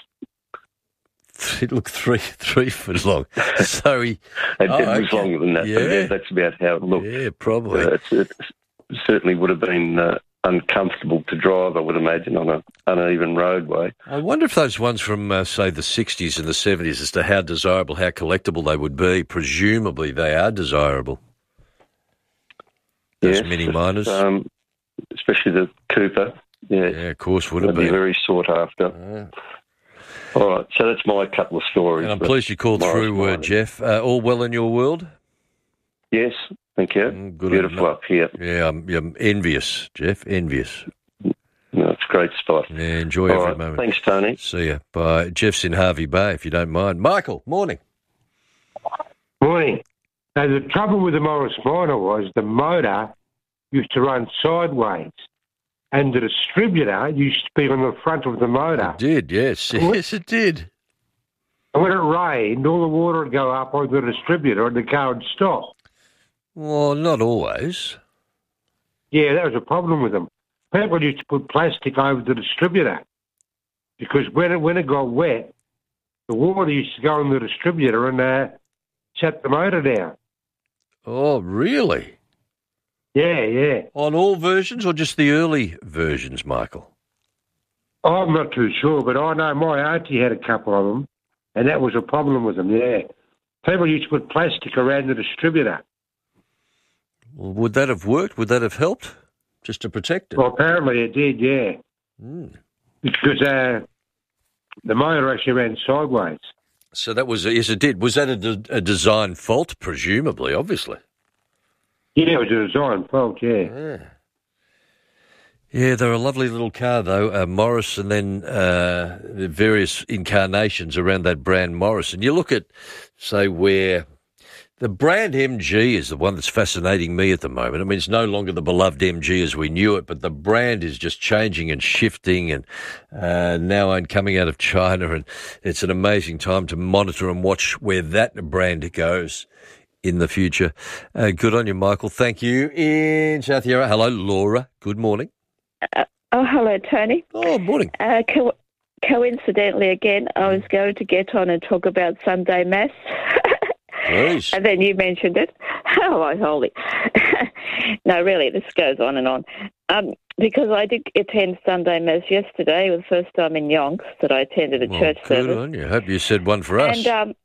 S10: It looked 3 foot long. So
S14: it was longer than that.
S10: Yeah.
S14: But that's about how it looked.
S10: Yeah, probably.
S14: It certainly would have been uncomfortable to drive, I would imagine, on an uneven roadway.
S10: I wonder if those ones from, say, the 60s and the 70s, as to how desirable, how collectible they would be. Presumably they are desirable. Those Mini Minors.
S14: Especially the Cooper. Yeah,
S10: of course, would have
S14: been
S10: been.
S14: Very sought after. All right, so that's my couple of stories.
S10: And I'm pleased you called through, Jeff. All well in your world?
S14: Yes, thank you.
S10: Good.
S14: Beautiful up here.
S10: Yeah, I'm envious, Jeff, envious.
S14: No, it's a great spot.
S10: Yeah, enjoy every moment.
S14: Thanks, Tony.
S10: See you. Bye. Jeff's in Harvey Bay, if you don't mind. Michael, morning.
S15: Morning.
S6: Now, the trouble with the Morris Minor was the motor used to run sideways, and the distributor used to be on the front of the motor.
S10: It did, yes. Yes, it did.
S6: And when it rained, all the water would go up on the distributor and the car would stop.
S10: Well, not always.
S6: Yeah, that was a problem with them. People used to put plastic over the distributor because when it got wet, the water used to go on the distributor and shut the motor down.
S10: Oh, really?
S6: Yeah.
S10: On all versions or just the early versions, Michael?
S6: I'm not too sure, but I know my auntie had a couple of them, and that was a problem with them, yeah. People used to put plastic around the distributor.
S10: Well, would that have worked? Would that have helped? Just to protect it?
S6: Well, apparently it did, yeah. Because the motor actually ran sideways.
S10: So that was, yes, it did. Was that a design fault, presumably, obviously?
S6: Yeah, it was a design fault, yeah.
S10: Yeah, they're a lovely little car, though, Morris, and then the various incarnations around that brand Morris. And you look at, say, where the brand MG is the one that's fascinating me at the moment. I mean, it's no longer the beloved MG as we knew it, but the brand is just changing and shifting, and now coming out of China, and it's an amazing time to monitor and watch where that brand goes in the future. Good on you, Michael. Thank you. In South Yarra, hello, Laura. Good morning.
S15: Hello, Tony.
S10: Oh, morning.
S15: Coincidentally, again, I was going to get on and talk about Sunday Mass.
S10: Please.
S15: And then you mentioned it. Oh, my holy. No, really, this goes on and on. Because I did attend Sunday Mass yesterday. It was the first time in Yonks that I attended a church service.
S10: Good on you. Hope you said one for us.
S15: And,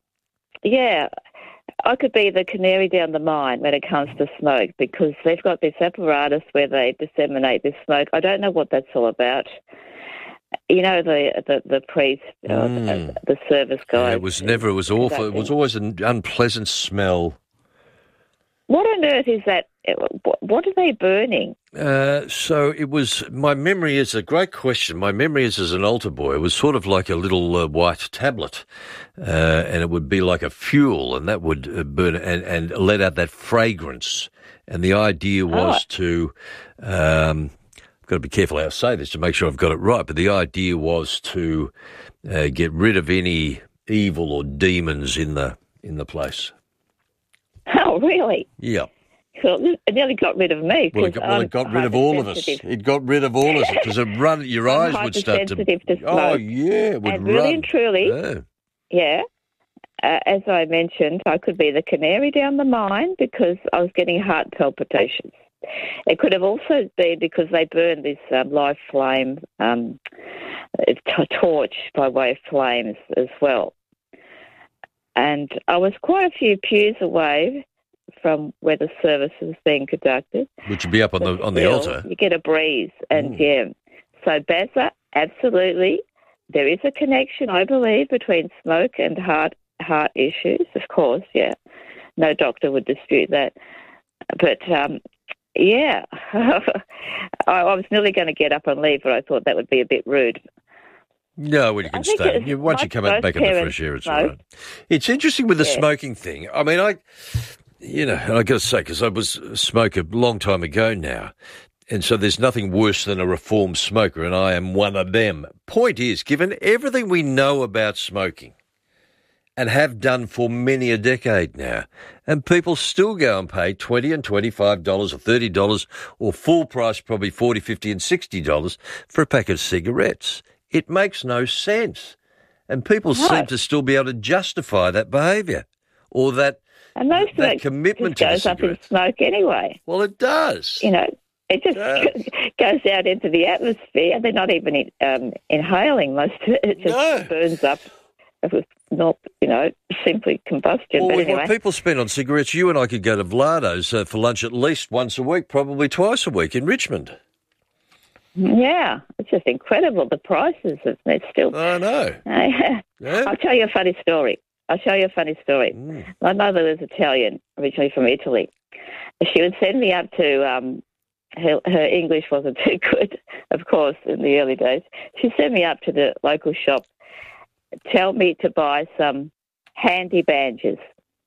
S15: I could be the canary down the mine when it comes to smoke, because they've got this apparatus where they disseminate this smoke. I don't know what that's all about. You know, the priest, the service guy.
S10: Yeah, it was awful. It was always an unpleasant smell.
S15: What on earth is that? What are they burning?
S10: So it was, my memory is a great question. My memory is as an altar boy, it was sort of like a little white tablet, and it would be like a fuel, and that would burn and let out that fragrance. And the idea was to, I've got to be careful how I say this to make sure I've got it right, but the idea was to get rid of any evil or demons in the place.
S15: Oh, really?
S10: Yeah.
S15: Well, it nearly got rid of me.
S10: Well, it got rid of all of us. It got rid of all of us because your eyes would start to. Oh, yeah, it would
S15: and really
S10: run.
S15: and truly, as I mentioned, I could be the canary down the mine because I was getting heart palpitations. It could have also been because they burned this live flame torch by way of flames as well. And I was quite a few pews away from where the service was being conducted.
S10: Which would be up on the altar.
S15: You get a breeze, and So Bazza, absolutely, there is a connection, I believe, between smoke and heart issues. Of course, no doctor would dispute that. But I was nearly going to get up and leave, but I thought that would be a bit rude.
S10: No, well, you can stay. Once you come back in the fresh air, it's all right. It's interesting with the smoking thing. I mean, and I got to say, because I was a smoker a long time ago now, and so there's nothing worse than a reformed smoker, and I am one of them. Point is, given everything we know about smoking, and have done for many a decade now, and people still go and pay $20 and $25 or $30 or full price, probably $40, $50 and $60 for a packet of cigarettes. It makes no sense. And people seem to still be able to justify that behaviour or that commitment to
S15: goes up in smoke anyway.
S10: Well, it does.
S15: It just goes out into the atmosphere, and they're not even inhaling most of it. It just burns up with not, simply combustion.
S10: Well,
S15: but
S10: with
S15: anyway.
S10: what people spend on cigarettes, you and I could go to Vlado's for lunch at least once a week, probably twice a week in Richmond.
S15: Yeah, it's just incredible, the prices. It's still...
S10: I know.
S15: I'll tell you a funny story. My mother was Italian, originally from Italy. She would send me up to... her English wasn't too good, of course, in the early days. She'd send me up to the local shop, tell me to buy some handy badges.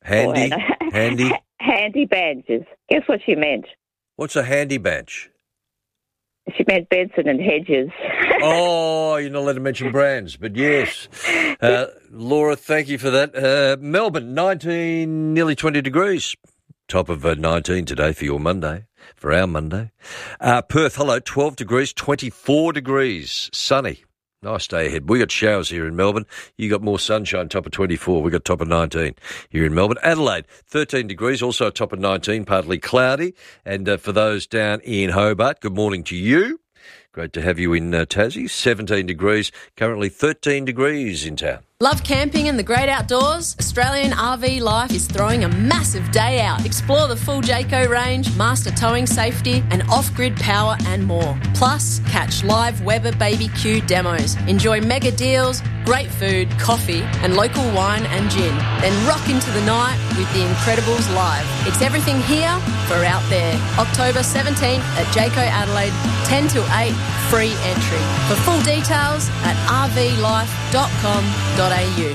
S10: Handy? Handy?
S15: Handy badges. Guess what she meant?
S10: What's a handy badge?
S15: She meant Benson and Hedges.
S10: Oh, you're not allowed to mention brands, but yes. Laura, thank you for that. Melbourne, 19, nearly 20 degrees. Top of 19 today for your Monday, for our Monday. Perth, hello, 12 degrees, 24 degrees, sunny. Nice day ahead. We got showers here in Melbourne. You got more sunshine, top of 24. We got top of 19 here in Melbourne. Adelaide, 13 degrees, also top of 19, partly cloudy. And for those down in Hobart, good morning to you. Great to have you in Tassie. 17 degrees, currently 13 degrees in town.
S16: Love camping and the great outdoors? Australian RV Life is throwing a massive day out. Explore the full Jayco range, master towing safety and off-grid power and more. Plus, catch live Weber BBQ demos. Enjoy mega deals, great food, coffee and local wine and gin. Then rock into the night with The Incredibles live. It's everything here for out there. October 17th at Jayco Adelaide, 10 till 8, free entry. For full details at rvlife.com.au.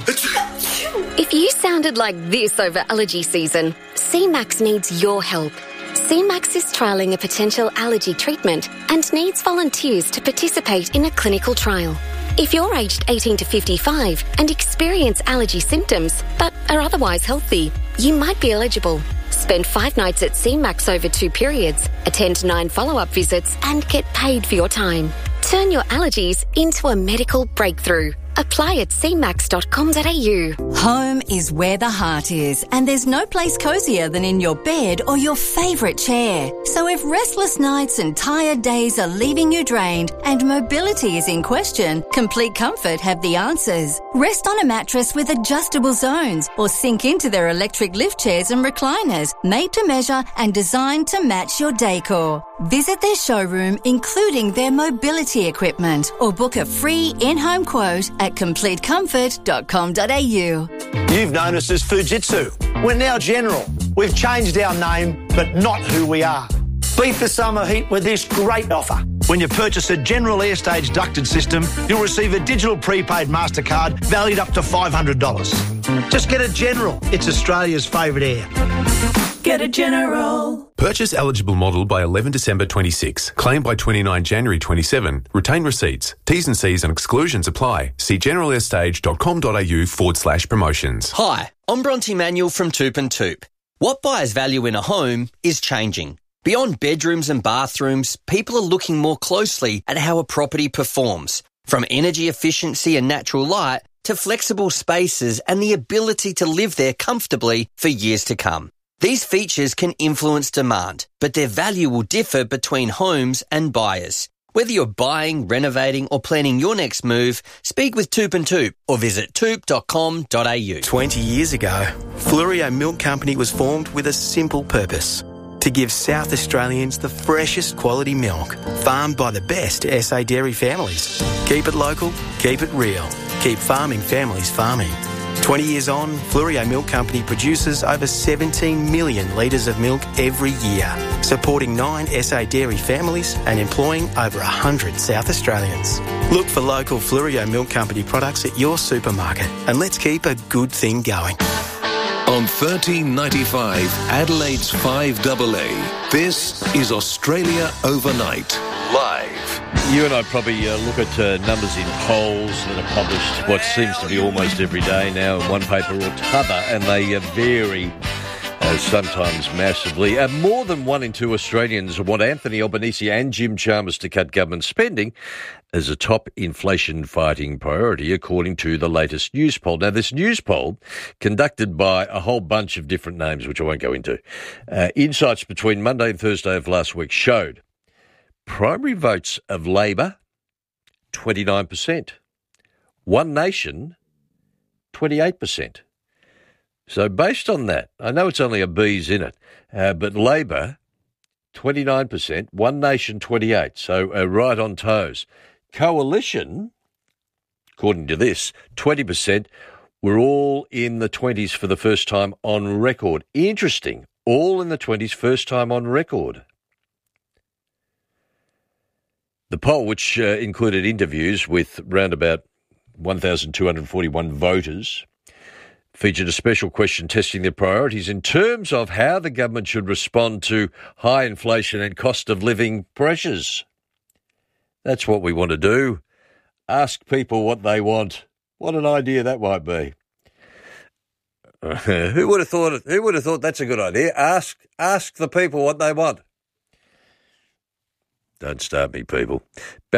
S8: If you sounded like this over allergy season, CMAX needs your help. CMAX is trialling a potential allergy treatment and needs volunteers to participate in a clinical trial. If you're aged 18 to 55 and experience allergy symptoms but are otherwise healthy, you might be eligible. Spend 5 nights at CMAX over 2 periods, attend 9 follow-up visits and get paid for your time. Turn your allergies into a medical breakthrough. Apply at cmax.com.au.
S17: Home is where the heart is, and there's no place cosier than in your bed or your favourite chair. So if restless nights and tired days are leaving you drained and mobility is in question, Complete Comfort have the answers. Rest on a mattress with adjustable zones or sink into their electric lift chairs and recliners, made to measure and designed to match your decor. Visit their showroom, including their mobility equipment, or book a free in-home quote at completecomfort.com.au.
S18: You've known us as Fujitsu. We're now General. We've changed our name, but not who we are. Beat the summer heat with this great offer. When you purchase a General Airstage ducted system, you'll receive a digital prepaid MasterCard valued up to $500. Just get a General. It's Australia's favourite air.
S17: Get a General.
S19: Purchase eligible model by 11 December 26. Claim by 29 January 27. Retain receipts. T's and C's and exclusions apply. See generalairstage.com.au/promotions.
S25: Hi, I'm Bronte Manuel from Toop and Toop. What buyers value in a home is changing. Beyond bedrooms and bathrooms, people are looking more closely at how a property performs. From energy efficiency and natural light to flexible spaces and the ability to live there comfortably for years to come. These features can influence demand, but their value will differ between homes and buyers. Whether you're buying, renovating or planning your next move, speak with Toop and Toop or visit toop.com.au.
S26: 20 years ago, Fluorio Milk Company was formed with a simple purpose: to give South Australians the freshest quality milk, farmed by the best SA dairy families. Keep it local, keep it real, keep farming families farming. 20 years on, Fluorio Milk Company produces over 17 million litres of milk every year, supporting 9 SA dairy families and employing over 100 South Australians. Look for local Fluorio Milk Company products at your supermarket and let's keep a good thing going.
S9: On 1395 Adelaide's 5AA, this is Australia Overnight, live.
S10: You and I probably look at numbers in polls that are published what seems to be almost every day now in one paper or t'other, and they vary sometimes massively. More than 1 in 2 Australians want Anthony Albanese and Jim Chalmers to cut government spending as a top inflation-fighting priority, according to the latest news poll. Now, this news poll, conducted by a whole bunch of different names, which I won't go into, insights between Monday and Thursday of last week showed primary votes of Labor, 29%. One Nation, 28%. So based on that, I know it's only a B's in it, but Labor, 29%, One Nation, 28%. So right on toes. Coalition, according to this, 20%. We're all in the 20s for the first time on record. Interesting. All in the 20s, first time on record. The poll, which included interviews with round about 1,241 voters, featured a special question testing their priorities in terms of how the government should respond to high inflation and cost of living pressures. That's what we want to do. Ask people what they want. What an idea that might be. Who would have thought that's a good idea? Ask the people what they want. Don't start me, people.